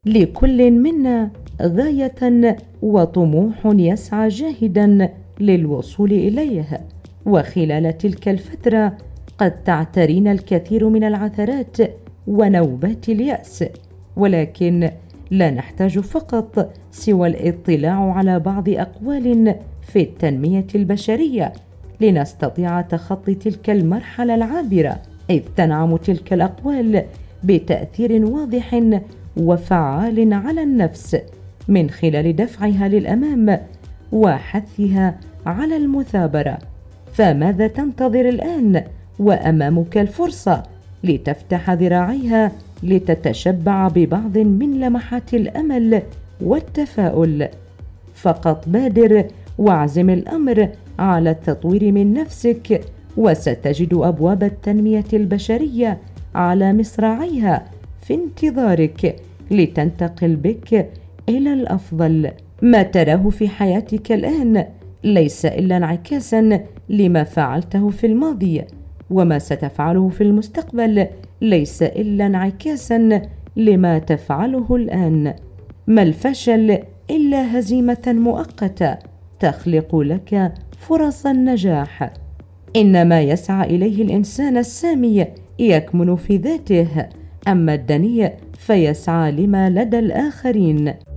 لكل منا غاية وطموح يسعى جاهدا للوصول إليه، وخلال تلك الفترة قد تعترينا الكثير من العثرات ونوبات اليأس، ولكن لا نحتاج فقط سوى الاطلاع على بعض أقوال في التنمية البشرية لنستطيع تخطي تلك المرحلة العابرة، إذ تنعم تلك الأقوال بتأثير واضح وفعال على النفس من خلال دفعها للأمام وحثها على المثابرة. فماذا تنتظر الآن وأمامك الفرصة لتفتح ذراعيها لتتشبع ببعض من لمحات الأمل والتفاؤل؟ فقط بادر واعزم الأمر على التطوير من نفسك، وستجد أبواب التنمية البشرية على مصراعيها في انتظارك لتنتقل بك إلى الأفضل. ما تراه في حياتك الآن ليس إلا انعكاسا لما فعلته في الماضي، وما ستفعله في المستقبل ليس إلا انعكاسا لما تفعله الآن. ما الفشل إلا هزيمة مؤقتة تخلق لك فرص النجاح. إنما يسعى إليه الإنسان السامي يكمن في ذاته، أما الدنيء فيسعى لما لدى الآخرين.